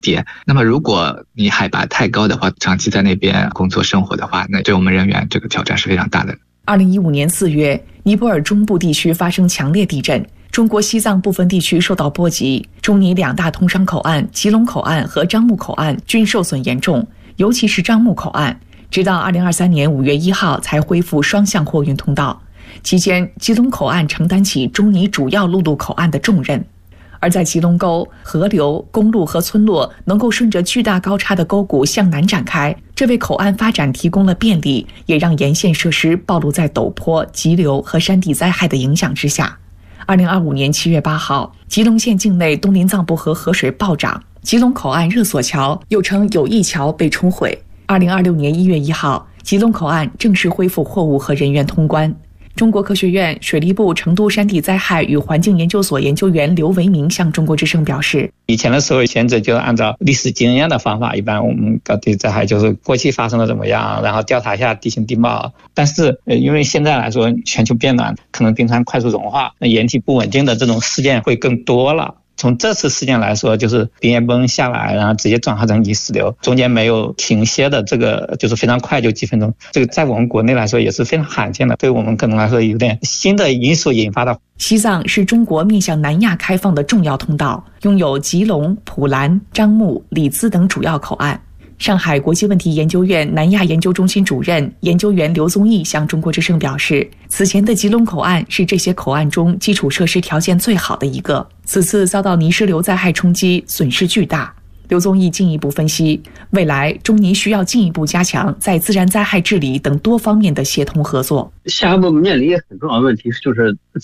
点。那么如果你海拔太高的话，长期在那边工作生活的话，那对我们人员这个挑战是非常大的。 2015年4月，尼泊尔中部地区发生强烈地震，中国西藏部分地区受到波及，中尼2大通商口岸吉隆口岸和樟木口岸均受损严重，尤其是樟木口岸，直到2023年5月1号才恢复双向货运通道。期间，吉隆口岸承担起中尼主要陆路口岸的重任。而在吉隆沟，河流、公路和村落能够顺着巨大高差的沟谷向南展开，这为口岸发展提供了便利，也让沿线设施暴露在陡坡、急流和山地灾害的影响之下。2025年7月8号，吉隆县境内东林藏布河河水暴涨，吉隆口岸热索桥又称友谊桥被冲毁。2026年1月1号，吉隆口岸正式恢复货物和人员通关。中国科学院水利部成都山地灾害与环境研究所研究员刘维明向中国之声表示， 以前的时候选择就按照历史经验的方法，一般我们搞地灾害就是过去发生了怎么样，然后调查一下地形地貌。但是因为现在来说全球变暖，可能冰川快速融化，那岩体不稳定的这种事件会更多了。从这次事件来说，就是冰岩崩下来，然后直接转化成泥石流，中间没有停歇的，这个就是非常快，就几分钟。这个在我们国内来说也是非常罕见的，对我们可能来说有点新的因素引发的。 西藏是中国面向南亚开放的重要通道，拥有吉隆、普兰、樟木、里兹等主要口岸。上海国际问题研究院南亚研究中心主任研究员刘宗义向中国之声表示，此前的吉隆口岸是这些口岸中基础设施条件最好的一个，此次遭到泥石流灾害冲击，损失巨大。刘宗义进一步分析，未来中尼需要进一步加强在自然灾害治理等多方面的协同合作。 下一步面临很重要的问题就是